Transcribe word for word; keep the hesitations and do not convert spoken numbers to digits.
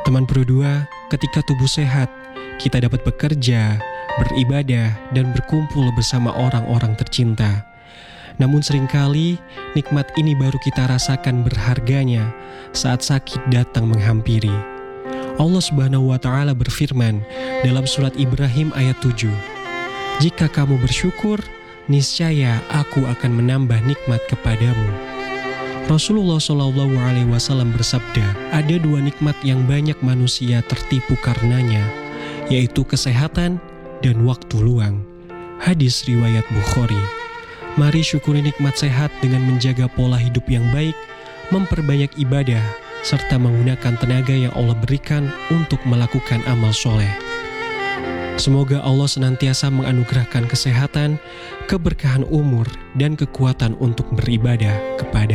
Teman Pro dua, ketika tubuh sehat, kita dapat bekerja, beribadah, dan berkumpul bersama orang-orang tercinta. Namun seringkali, nikmat ini baru kita rasakan berharganya saat sakit datang menghampiri. Allah Subhanahu wa Ta'ala berfirman dalam surat Ibrahim ayat tujuh, "Jika kamu bersyukur, niscaya aku akan menambah nikmat kepadamu." Rasulullah shallallahu alaihi wasallam bersabda, ada dua nikmat yang banyak manusia tertipu karenanya, yaitu kesehatan dan waktu luang. Hadis riwayat Bukhari. Mari syukuri nikmat sehat dengan menjaga pola hidup yang baik, memperbanyak ibadah, serta menggunakan tenaga yang Allah berikan untuk melakukan amal soleh. Semoga Allah senantiasa menganugerahkan kesehatan, keberkahan umur, dan kekuatan untuk beribadah kepada